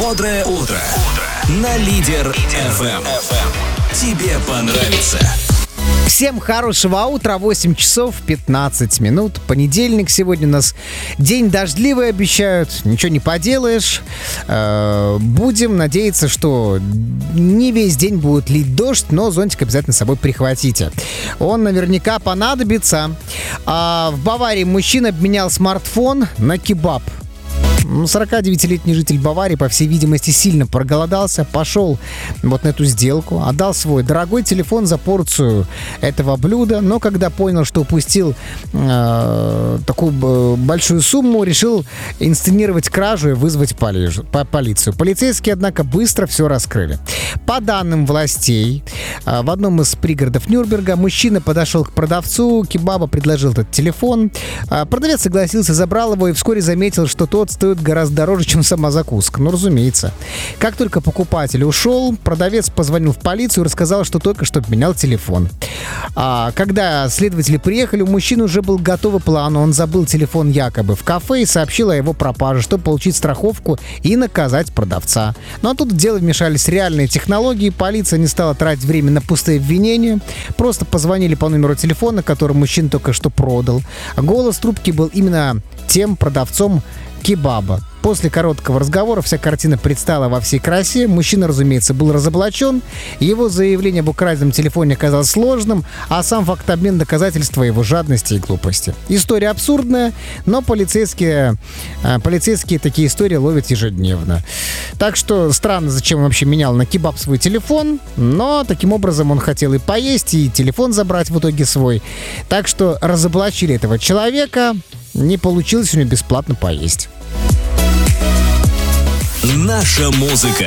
Бодрое утро на Лидер ФМ. Тебе понравится. Всем хорошего утра, 8 часов 15 минут. Понедельник сегодня у нас. День дождливый обещают, ничего не поделаешь. Будем надеяться, что не весь день будет лить дождь, но зонтик обязательно с собой прихватите. Он наверняка понадобится. В Баварии мужчина обменял смартфон на кебаб. 49-летний житель Баварии, по всей видимости, сильно проголодался, пошел вот на эту сделку, отдал свой дорогой телефон за порцию этого блюда, но когда понял, что упустил такую большую сумму, решил инсценировать кражу и вызвать полицию. Полицейские, однако, быстро все раскрыли. По данным властей, в одном из пригородов Нюрнберга мужчина подошел к продавцу кебаба, предложил этот телефон. Продавец согласился, забрал его и вскоре заметил, что тот стоит гораздо дороже, чем сама закуска. Ну, разумеется. Как только покупатель ушел, продавец позвонил в полицию и рассказал, что только что обменял телефон. Когда следователи приехали, у мужчины уже был готовый план. Он забыл телефон якобы в кафе и сообщил о его пропаже, чтобы получить страховку и наказать продавца. Ну, а тут в дело вмешались реальные технологии. Полиция не стала тратить время на пустые обвинения. Просто позвонили по номеру телефона, который мужчина только что продал. Голос трубки был именно тем продавцом кебаба. После короткого разговора вся картина предстала во всей красе. Мужчина, разумеется, был разоблачен. Его заявление об украденном телефоне оказалось сложным, а сам факт обмена доказательства его жадности и глупости. История абсурдная, но полицейские такие истории ловят ежедневно. Так что странно, зачем он вообще менял на кебаб свой телефон, но таким образом он хотел и поесть, и телефон забрать в итоге свой. Так что разоблачили этого человека. Не получилось у него бесплатно поесть. Наша музыка.